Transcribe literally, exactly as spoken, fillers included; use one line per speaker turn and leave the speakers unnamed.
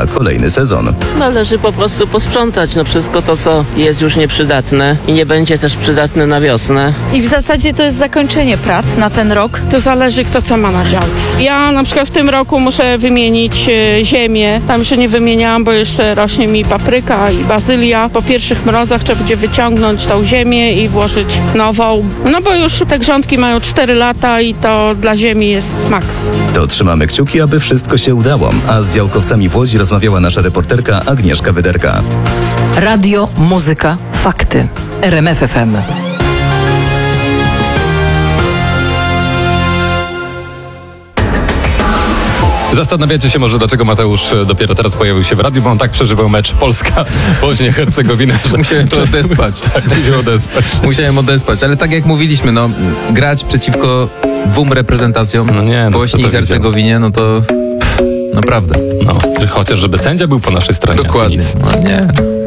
na kolejny sezon.
Należy po prostu posprzątać, no wszystko to, co jest już nieprzydatne i nie będzie też przydatne na wiosnę.
I w zasadzie to jest zakończenie prac na ten rok.
To zależy, kto co ma na działce. Ja na przykład w tym roku muszę wymienić e, ziemię. Tam jeszcze nie wymieniałam, bo jeszcze rośnie mi papryka i bazylia. Po pierwszych mrozach trzeba będzie wyciągnąć tą ziemię i włożyć nową. No bo już te grządki mają cztery lata i to dla ziemi jest maks.
To trzymamy kciuki, aby wszystko się udało. A z działkowcami w Łodzi rozmawiała nasza reporterka Agnieszka Wyderka.
Radio, muzyka, fakty. R M F F M.
Zastanawiacie się może, dlaczego Mateusz dopiero teraz pojawił się w radiu, bo on tak przeżywał mecz Polska-Bośnia-Hercegowina, że
musiałem to odespać.
tak, musiałem odespać.
Musiałem odespać, ale tak jak mówiliśmy, no grać przeciwko dwóm reprezentacjom,
no nie, no,
Bośni i Hercegowinie, no to pff, naprawdę.
No, chociaż żeby sędzia był po naszej stronie.
Dokładnie.
Nic.
No nie.